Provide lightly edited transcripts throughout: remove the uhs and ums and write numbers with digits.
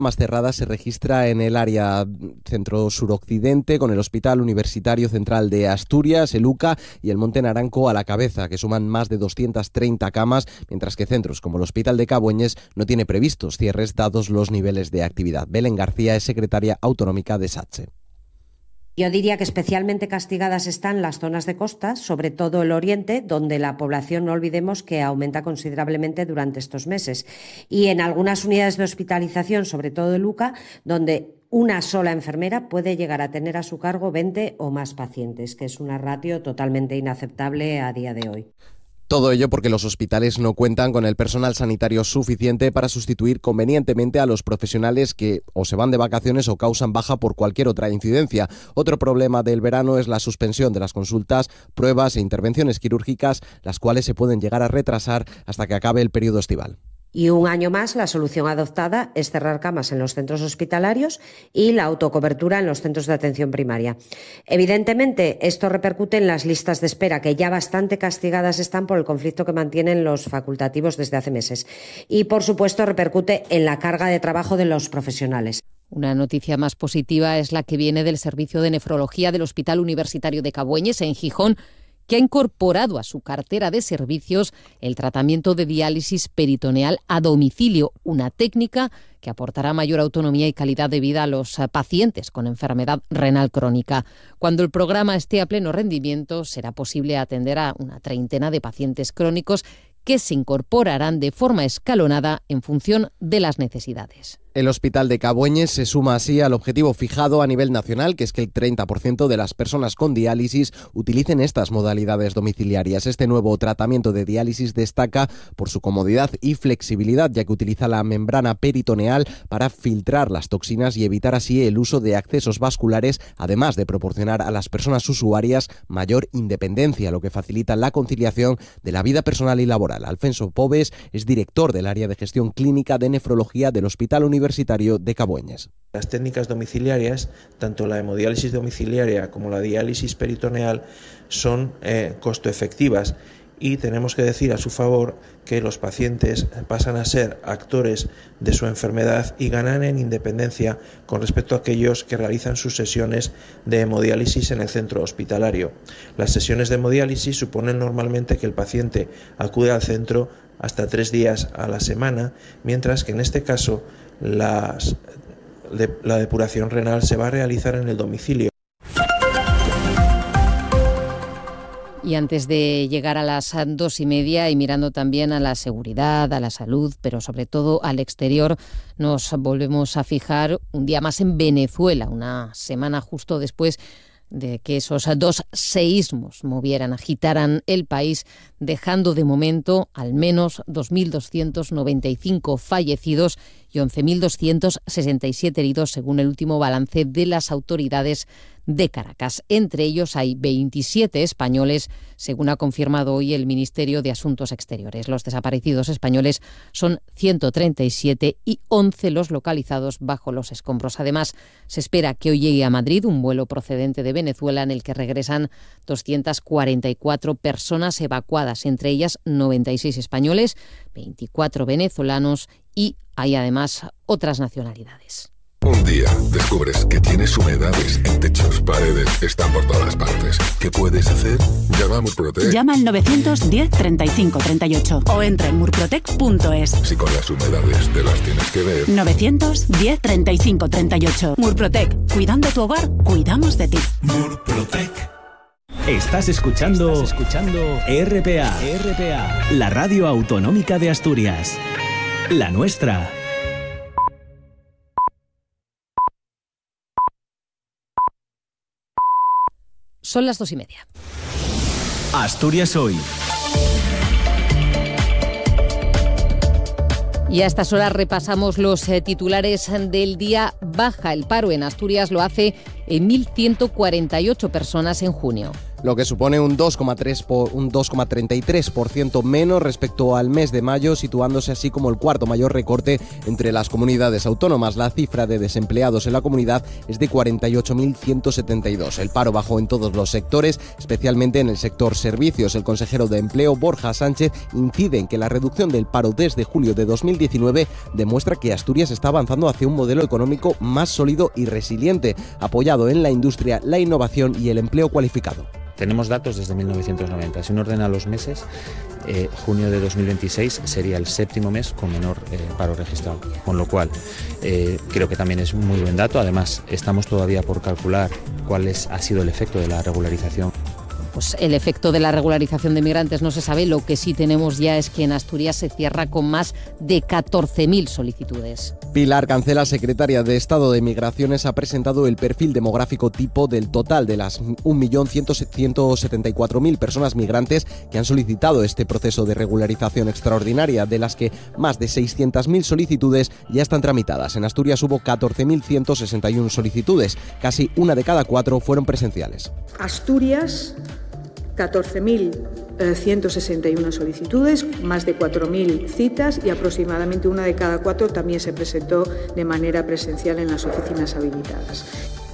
más cerrada se registra en el área centro-suroccidente, con el Hospital Universitario Central de Asturias, el UCA, y el Monte Naranco a la cabeza, que suman más de 230 camas, mientras que centros como el Hospital de Cabueñes no tiene previstos cierres dados los niveles de actividad. Belén García es secretaria autonómica de SATSE. Yo diría que especialmente castigadas están las zonas de costa, sobre todo el oriente, donde la población, no olvidemos, que aumenta considerablemente durante estos meses. Y en algunas unidades de hospitalización, sobre todo el UCA, donde una sola enfermera puede llegar a tener a su cargo 20 o más pacientes, que es una ratio totalmente inaceptable a día de hoy. Todo ello porque los hospitales no cuentan con el personal sanitario suficiente para sustituir convenientemente a los profesionales que o se van de vacaciones o causan baja por cualquier otra incidencia. Otro problema del verano es la suspensión de las consultas, pruebas e intervenciones quirúrgicas, las cuales se pueden llegar a retrasar hasta que acabe el periodo estival. Y un año más, la solución adoptada es cerrar camas en los centros hospitalarios y la autocobertura en los centros de atención primaria. Evidentemente, esto repercute en las listas de espera, que ya bastante castigadas están por el conflicto que mantienen los facultativos desde hace meses. Y, por supuesto, repercute en la carga de trabajo de los profesionales. Una noticia más positiva es la que viene del Servicio de Nefrología del Hospital Universitario de Cabueñes, en Gijón, que ha incorporado a su cartera de servicios el tratamiento de diálisis peritoneal a domicilio, una técnica que aportará mayor autonomía y calidad de vida a los pacientes con enfermedad renal crónica. Cuando el programa esté a pleno rendimiento, será posible atender a una treintena de pacientes crónicos que se incorporarán de forma escalonada en función de las necesidades. El Hospital de Cabueñes se suma así al objetivo fijado a nivel nacional, que es que el 30% de las personas con diálisis utilicen estas modalidades domiciliarias. Este nuevo tratamiento de diálisis destaca por su comodidad y flexibilidad, ya que utiliza la membrana peritoneal para filtrar las toxinas y evitar así el uso de accesos vasculares, además de proporcionar a las personas usuarias mayor independencia, lo que facilita la conciliación de la vida personal y laboral. Alfonso Pobes es director del área de gestión clínica de nefrología del Hospital Universitario de Cabueñes. Las técnicas domiciliarias, tanto la hemodiálisis domiciliaria como la diálisis peritoneal, son costo efectivas, y tenemos que decir a su favor que los pacientes pasan a ser actores de su enfermedad y ganan en independencia con respecto a aquellos que realizan sus sesiones de hemodiálisis en el centro hospitalario. Las sesiones de hemodiálisis suponen normalmente que el paciente acude al centro hasta 3 días a la semana, mientras que en este caso la depuración renal se va a realizar en el domicilio. Y antes de llegar a las 2:30 y mirando también a la seguridad, a la salud, pero sobre todo al exterior, nos volvemos a fijar un día más en Venezuela, una semana justo después de que esos 2 seísmos agitaran el país, dejando de momento al menos 2.295 fallecidos y 11.267 heridos, según el último balance de las autoridades de Caracas. Entre ellos hay 27 españoles, según ha confirmado hoy el Ministerio de Asuntos Exteriores. Los desaparecidos españoles son 137 y 11 los localizados bajo los escombros. Además, se espera que hoy llegue a Madrid un vuelo procedente de Venezuela en el que regresan 244 personas evacuadas, entre ellas 96 españoles, 24 venezolanos y hay además otras nacionalidades. Un día descubres que tienes humedades en techos, paredes, están por todas partes. ¿Qué puedes hacer? Llama a Murprotec. Llama al 910 35 38 o entra en murprotec.es. Si con las humedades te las tienes que ver. 910 35 38. Murprotec. Cuidando tu hogar, cuidamos de ti. Murprotec. Estás escuchando RPA, la radio autonómica de Asturias. La nuestra. Son las 2:30. Asturias hoy. Y a estas horas repasamos los titulares del día. Baja el paro en Asturias, lo hace en 1.148 personas en junio. lo que supone un 2,33% menos respecto al mes de mayo, situándose así como el cuarto mayor recorte entre las comunidades autónomas. La cifra de desempleados en la comunidad es de 48.172. El paro bajó en todos los sectores, especialmente en el sector servicios. El consejero de Empleo, Borja Sánchez, incide en que la reducción del paro desde julio de 2019 demuestra que Asturias está avanzando hacia un modelo económico más sólido y resiliente, apoyado en la industria, la innovación y el empleo cualificado. Tenemos datos desde 1990. Si uno ordena los meses, junio de 2026 sería el séptimo mes con menor paro registrado. Con lo cual, creo que también es un muy buen dato. Además, estamos todavía por calcular cuál ha sido el efecto de la regularización. Pues el efecto de la regularización de migrantes no se sabe. Lo que sí tenemos ya es que en Asturias se cierra con más de 14.000 solicitudes. Pilar Cancela, secretaria de Estado de Migraciones, ha presentado el perfil demográfico tipo del total de las 1.174.000 personas migrantes que han solicitado este proceso de regularización extraordinaria, de las que más de 600.000 solicitudes ya están tramitadas. En Asturias hubo 14.161 solicitudes, casi una de cada 4 fueron presenciales. Asturias, 14.161 solicitudes, más de 4.000 citas y aproximadamente una de cada 4 también se presentó de manera presencial en las oficinas habilitadas.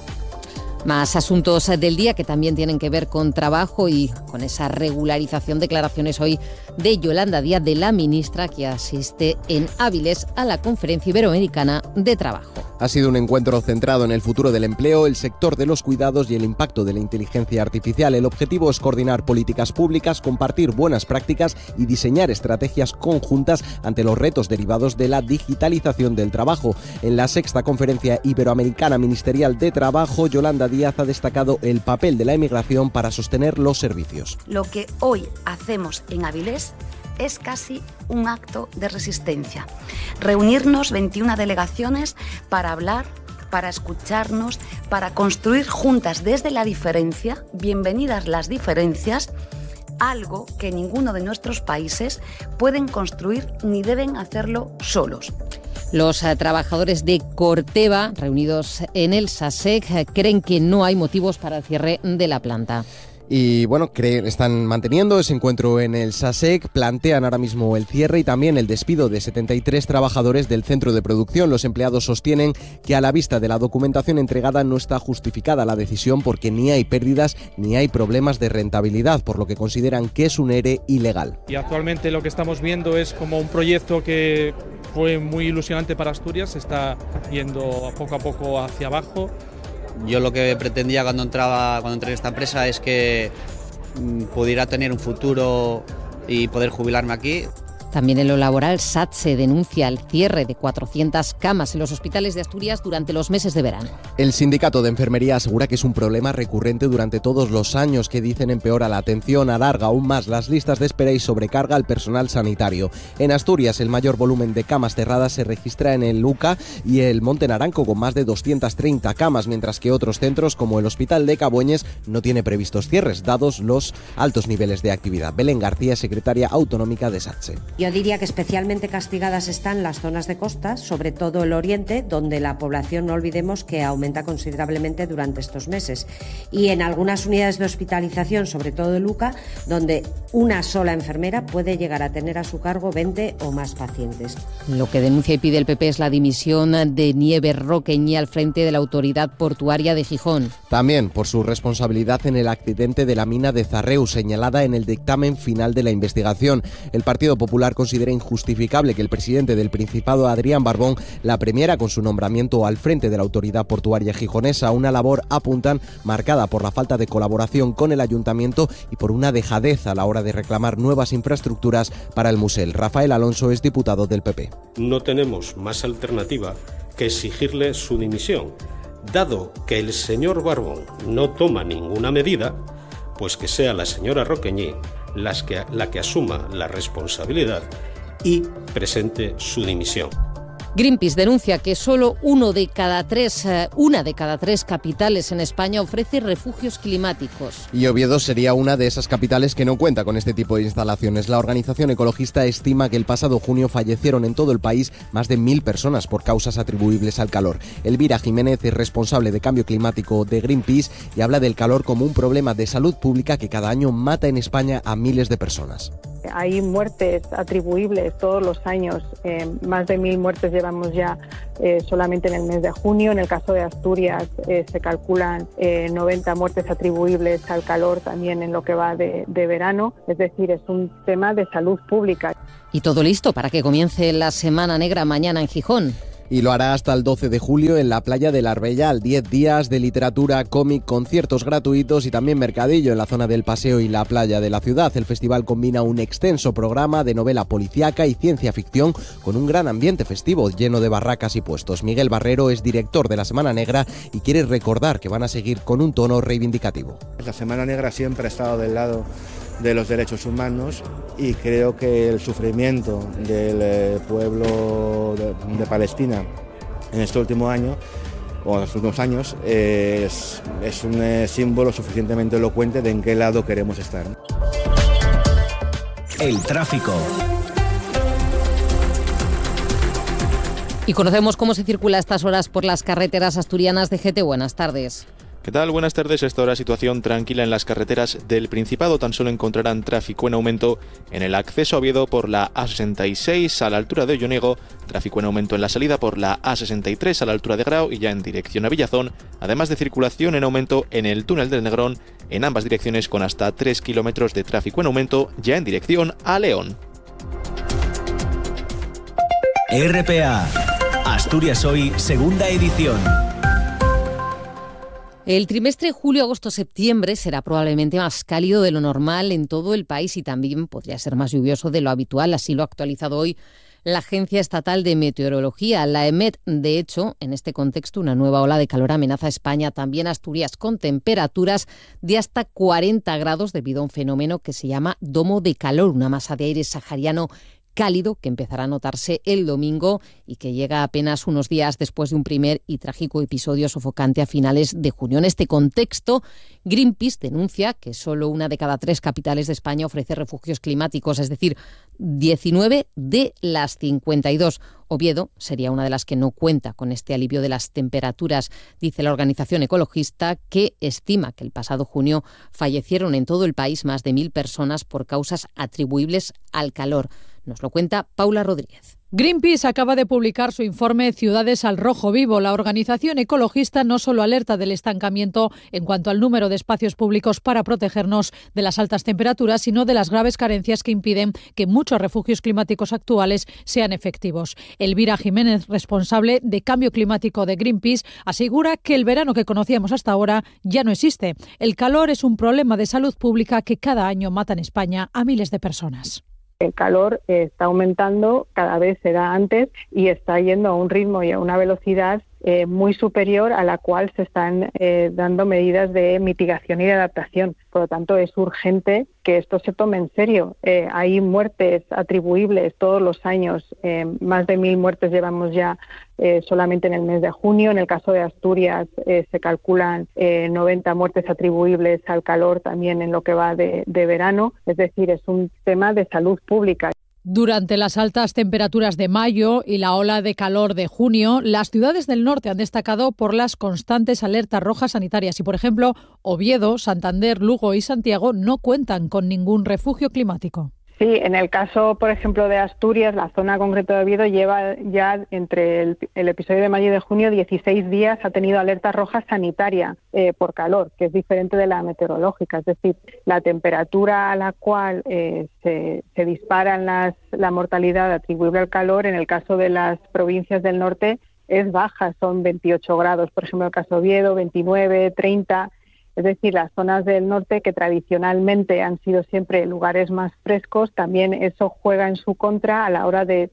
Más asuntos del día que también tienen que ver con trabajo y con esa regularización. Declaraciones hoy de Yolanda Díaz, de la ministra, que asiste en Áviles a la Conferencia Iberoamericana de Trabajo. Ha sido un encuentro centrado en el futuro del empleo, el sector de los cuidados y el impacto de la inteligencia artificial. El objetivo es coordinar políticas públicas, compartir buenas prácticas y diseñar estrategias conjuntas ante los retos derivados de la digitalización del trabajo. En la 6ª Conferencia Iberoamericana Ministerial de Trabajo, Yolanda Díaz ha destacado el papel de la emigración para sostener los servicios. Lo que hoy hacemos en Avilés es casi un acto de resistencia. Reunirnos 21 delegaciones para hablar, para escucharnos, para construir juntas desde la diferencia, bienvenidas las diferencias, algo que ninguno de nuestros países pueden construir ni deben hacerlo solos. Los trabajadores de Corteva, reunidos en el SASEC, creen que no hay motivos para el cierre de la planta. Y bueno, están manteniendo ese encuentro en el SASEC, plantean ahora mismo el cierre y también el despido de 73 trabajadores del centro de producción. Los empleados sostienen que a la vista de la documentación entregada no está justificada la decisión porque ni hay pérdidas ni hay problemas de rentabilidad, por lo que consideran que es un ERE ilegal. Y actualmente lo que estamos viendo es como un proyecto que fue muy ilusionante para Asturias, se está yendo poco a poco hacia abajo. Yo lo que pretendía cuando entré en esta empresa es que pudiera tener un futuro y poder jubilarme aquí. También en lo laboral, SATSE denuncia el cierre de 400 camas en los hospitales de Asturias durante los meses de verano. El sindicato de enfermería asegura que es un problema recurrente durante todos los años, que dicen empeora la atención, alarga aún más las listas de espera y sobrecarga al personal sanitario. En Asturias, el mayor volumen de camas cerradas se registra en el UCA y el Monte Naranco, con más de 230 camas, mientras que otros centros, como el Hospital de Cabueñes, no tiene previstos cierres, dados los altos niveles de actividad. Belén García, secretaria autonómica de SATSE. Yo diría que especialmente castigadas están las zonas de costa, sobre todo el oriente, donde la población, no olvidemos, que aumenta considerablemente durante estos meses. Y en algunas unidades de hospitalización, sobre todo el UCA, donde una sola enfermera puede llegar a tener a su cargo 20 o más pacientes. Lo que denuncia y pide el PP es la dimisión de Nieves Roqueñi al frente de la Autoridad Portuaria de Gijón. También por su responsabilidad en el accidente de la mina de Zarreu, señalada en el dictamen final de la investigación. El Partido Popular considera injustificable que el presidente del Principado, Adrián Barbón, la premiara con su nombramiento al frente de la Autoridad Portuaria gijonesa, una labor, apuntan, marcada por la falta de colaboración con el ayuntamiento y por una dejadez a la hora de reclamar nuevas infraestructuras para el Musel. Rafael Alonso es diputado del PP. No tenemos más alternativa que exigirle su dimisión. Dado que el señor Barbón no toma ninguna medida, pues que sea la señora Roqueñi la que asuma la responsabilidad y presente su dimisión. Greenpeace denuncia que solo una de cada tres capitales en España ofrece refugios climáticos. Y Oviedo sería una de esas capitales que no cuenta con este tipo de instalaciones. La organización ecologista estima que el pasado junio fallecieron en todo el país más de 1.000 personas por causas atribuibles al calor. Elvira Jiménez es responsable de cambio climático de Greenpeace y habla del calor como un problema de salud pública que cada año mata en España a miles de personas. Hay muertes atribuibles todos los años, más de 1.000 muertes llevamos ya solamente en el mes de junio. En el caso de Asturias se calculan 90 muertes atribuibles al calor también en lo que va de verano, es decir, es un tema de salud pública. Y todo listo para que comience la Semana Negra mañana en Gijón. Y lo hará hasta el 12 de julio en la playa de la Arbellal. 10 días de literatura, cómic, conciertos gratuitos y también mercadillo en la zona del paseo y la playa de la ciudad. El festival combina un extenso programa de novela policíaca y ciencia ficción con un gran ambiente festivo lleno de barracas y puestos. Miguel Barrero es director de la Semana Negra y quiere recordar que van a seguir con un tono reivindicativo. La Semana Negra siempre ha estado del lado de los derechos humanos y creo que el sufrimiento del pueblo de Palestina en este último año o en los últimos años es un símbolo suficientemente elocuente de en qué lado queremos estar. El tráfico. Y conocemos cómo se circula a estas horas por las carreteras asturianas. de GT. Buenas tardes. ¿Qué tal? Buenas tardes. Esta hora situación tranquila en las carreteras del Principado. Tan solo encontrarán tráfico en aumento en el acceso a Oviedo por la A66 a la altura de Olloniego, tráfico en aumento en la salida por la A63 a la altura de Grao y ya en dirección a Villazón, además de circulación en aumento en el túnel del Negrón en ambas direcciones con hasta 3 kilómetros de tráfico en aumento ya en dirección a León. RPA, Asturias Hoy, segunda edición. El trimestre julio-agosto-septiembre será probablemente más cálido de lo normal en todo el país y también podría ser más lluvioso de lo habitual. Así lo ha actualizado hoy la Agencia Estatal de Meteorología, la EMET. De hecho, en este contexto, una nueva ola de calor amenaza a España, también a Asturias, con temperaturas de hasta 40 grados debido a un fenómeno que se llama domo de calor, una masa de aire sahariano cálido que empezará a notarse el domingo y que llega apenas unos días después de un primer y trágico episodio sofocante a finales de junio. En este contexto, Greenpeace denuncia que solo una de cada 3 capitales de España ofrece refugios climáticos, es decir, 19 de las 52. Oviedo sería una de las que no cuenta con este alivio de las temperaturas, dice la organización ecologista, que estima que el pasado junio fallecieron en todo el país más de 1.000 personas por causas atribuibles al calor. Nos lo cuenta Paula Rodríguez. Greenpeace acaba de publicar su informe Ciudades al rojo vivo. La organización ecologista no solo alerta del estancamiento en cuanto al número de espacios públicos para protegernos de las altas temperaturas, sino de las graves carencias que impiden que muchos refugios climáticos actuales sean efectivos. Elvira Jiménez, responsable de cambio climático de Greenpeace, asegura que el verano que conocíamos hasta ahora ya no existe. El calor es un problema de salud pública que cada año mata en España a miles de personas. El calor está aumentando, cada vez se da antes y está yendo a un ritmo y a una velocidad muy superior a la cual se están dando medidas de mitigación y de adaptación. Por lo tanto, es urgente que esto se tome en serio. Hay muertes atribuibles todos los años, más de 1.000 muertes llevamos ya solamente en el mes de junio. En el caso de Asturias se calculan 90 muertes atribuibles al calor también en lo que va de verano. Es decir, es un tema de salud pública. Durante las altas temperaturas de mayo y la ola de calor de junio, las ciudades del norte han destacado por las constantes alertas rojas sanitarias y, por ejemplo, Oviedo, Santander, Lugo y Santiago no cuentan con ningún refugio climático. Sí, en el caso, por ejemplo, de Asturias, la zona concreta de Oviedo lleva ya entre el episodio de mayo y de junio 16 días ha tenido alerta roja sanitaria por calor, que es diferente de la meteorológica. Es decir, la temperatura a la cual se dispara la mortalidad atribuible al calor, en el caso de las provincias del norte, es baja, son 28 grados. Por ejemplo, en el caso de Oviedo, 29, 30... Es decir, las zonas del norte que tradicionalmente han sido siempre lugares más frescos, también eso juega en su contra a la hora de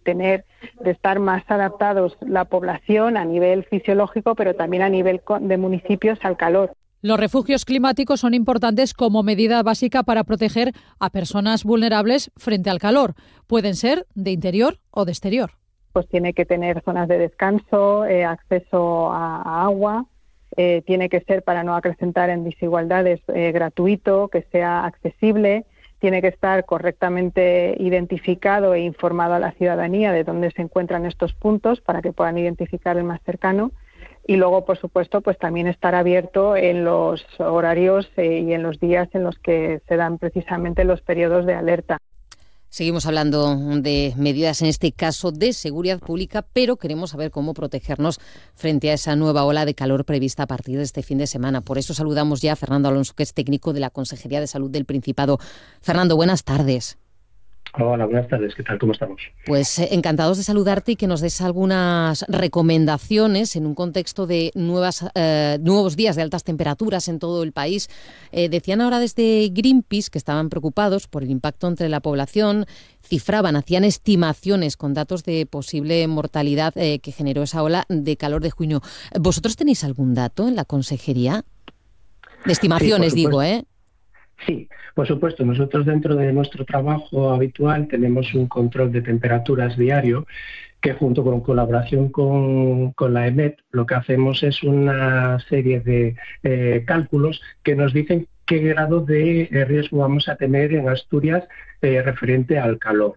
estar más adaptados la población a nivel fisiológico, pero también a nivel de municipios al calor. Los refugios climáticos son importantes como medida básica para proteger a personas vulnerables frente al calor. Pueden ser de interior o de exterior. pues tiene que tener zonas de descanso, acceso a agua, tiene que ser, para no acrecentar en desigualdades, gratuito, que sea accesible, tiene que estar correctamente identificado e informado a la ciudadanía de dónde se encuentran estos puntos para que puedan identificar el más cercano. Y luego, por supuesto, pues también estar abierto en los horarios y en los días en los que se dan precisamente los periodos de alerta. Seguimos hablando de medidas, en este caso de seguridad pública, pero queremos saber cómo protegernos frente a esa nueva ola de calor prevista a partir de este fin de semana. Por eso saludamos ya a Fernando Alonso, que es técnico de la Consejería de Salud del Principado. Fernando, buenas tardes. Hola, buenas tardes. ¿Qué tal? ¿Cómo estamos? Pues encantados de saludarte y que nos des algunas recomendaciones en un contexto de nuevos días de altas temperaturas en todo el país. Decían ahora desde Greenpeace que estaban preocupados por el impacto entre la población, hacían estimaciones con datos de posible mortalidad que generó esa ola de calor de junio. ¿Vosotros tenéis algún dato en la consejería? De estimaciones, sí, digo, ¿eh? Sí, por supuesto. Nosotros dentro de nuestro trabajo habitual tenemos un control de temperaturas diario que junto con colaboración con la EMET lo que hacemos es una serie de cálculos que nos dicen qué grado de riesgo vamos a tener en Asturias referente al calor.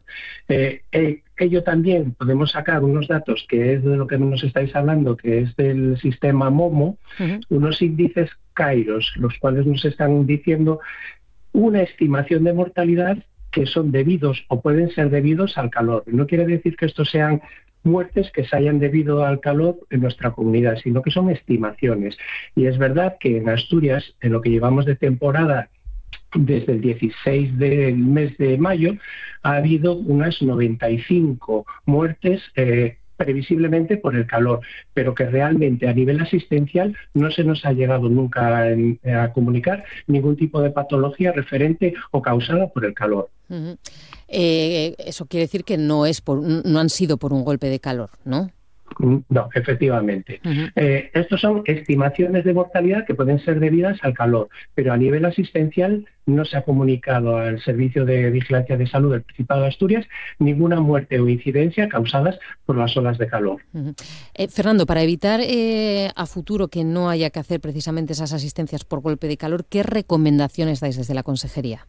Ello también podemos sacar unos datos, que es de lo que nos estáis hablando, que es del sistema MOMO, unos índices Kairos, los cuales nos están diciendo una estimación de mortalidad que son debidos o pueden ser debidos al calor. No quiere decir que estos sean muertes que se hayan debido al calor en nuestra comunidad, sino que son estimaciones. Y es verdad que en Asturias, en lo que llevamos de temporada, desde el 16 del mes de mayo, ha habido unas 95 muertes previsiblemente por el calor, pero que realmente a nivel asistencial no se nos ha llegado nunca a comunicar ningún tipo de patología referente o causada por el calor. Eso quiere decir que no han sido por un golpe de calor, ¿no? No, efectivamente. Estos son estimaciones de mortalidad que pueden ser debidas al calor, pero a nivel asistencial no se ha comunicado al Servicio de Vigilancia de Salud del Principado de Asturias ninguna muerte o incidencia causadas por las olas de calor. Fernando, para evitar a futuro que no haya que hacer precisamente esas asistencias por golpe de calor, ¿qué recomendaciones dais desde la Consejería?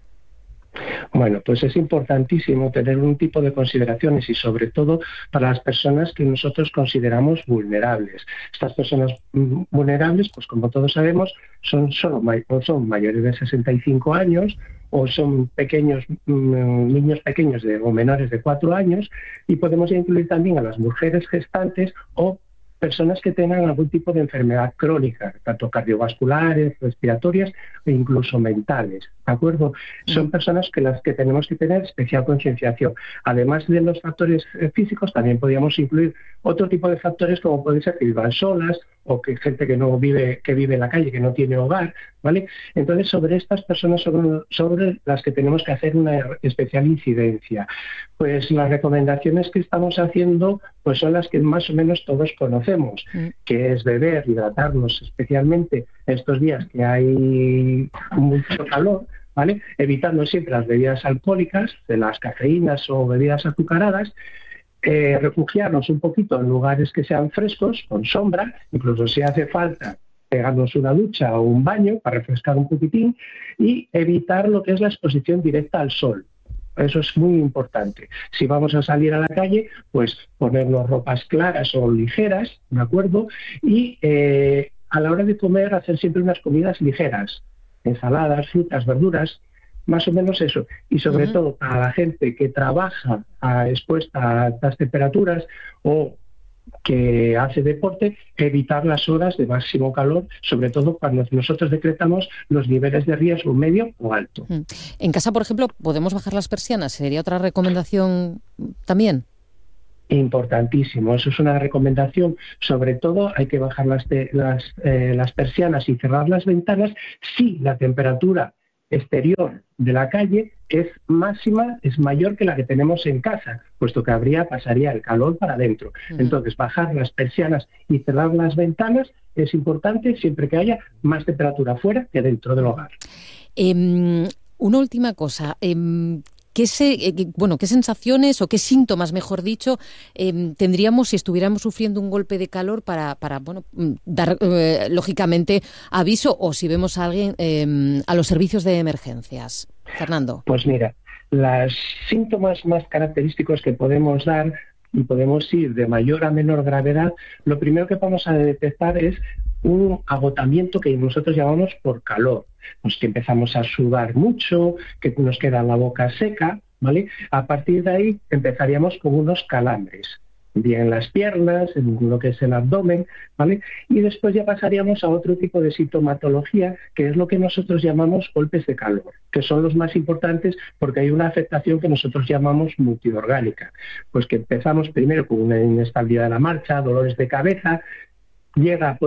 Bueno, pues es importantísimo tener un tipo de consideraciones y sobre todo para las personas que nosotros consideramos vulnerables. Estas personas vulnerables, pues como todos sabemos, son mayores de 65 años o son pequeños niños pequeños o menores de 4 años, y podemos incluir también a las mujeres gestantes o personas que tengan algún tipo de enfermedad crónica, tanto cardiovasculares, respiratorias e incluso mentales, ¿de acuerdo? Son personas que las que tenemos que tener especial concienciación. Además de los factores físicos, también podríamos incluir otro tipo de factores como puede ser que vivan solas o que gente que vive en la calle, que no tiene hogar, ¿vale? Entonces, sobre estas personas sobre las que tenemos que hacer una especial incidencia. Pues las recomendaciones que estamos haciendo pues son las que más o menos todos conocemos, que es beber, hidratarnos, especialmente estos días que hay mucho calor, ¿vale? Evitando siempre las bebidas alcohólicas, de las cafeínas o bebidas azucaradas. Refugiarnos un poquito en lugares que sean frescos, con sombra, incluso si hace falta pegarnos una ducha o un baño para refrescar un poquitín, y evitar lo que es la exposición directa al sol. Eso es muy importante. Si vamos a salir a la calle, pues ponernos ropas claras o ligeras, ¿de acuerdo? Y a la hora de comer, hacer siempre unas comidas ligeras, ensaladas, frutas, verduras, más o menos eso. Y sobre todo para la gente que trabaja expuesta a altas temperaturas o que hace deporte, evitar las horas de máximo calor, sobre todo cuando nosotros decretamos los niveles de riesgo medio o alto. En casa, por ejemplo, ¿podemos bajar las persianas? ¿Sería otra recomendación también? Importantísimo, eso es una recomendación. Sobre todo hay que bajar las persianas y cerrar las ventanas si la temperatura exterior de la calle es mayor que la que tenemos en casa, puesto que pasaría el calor para adentro. Entonces, bajar las persianas y cerrar las ventanas es importante siempre que haya más temperatura fuera que dentro del hogar. Una última cosa. ¿Qué ¿qué sensaciones o qué síntomas, mejor dicho, tendríamos si estuviéramos sufriendo un golpe de calor para dar lógicamente aviso, o si vemos a alguien a los servicios de emergencias? Fernando. Pues mira, los síntomas más característicos que podemos dar y podemos ir de mayor a menor gravedad, lo primero que vamos a detectar es un agotamiento que nosotros llamamos por calor, pues que empezamos a sudar mucho, que nos queda la boca seca, ¿vale? A partir de ahí empezaríamos con unos calambres, bien en las piernas, en lo que es el abdomen, ¿vale? Y después ya pasaríamos a otro tipo de sintomatología, que es lo que nosotros llamamos golpes de calor, que son los más importantes porque hay una afectación que nosotros llamamos multiorgánica. Pues que empezamos primero con una inestabilidad de la marcha, dolores de cabeza, llega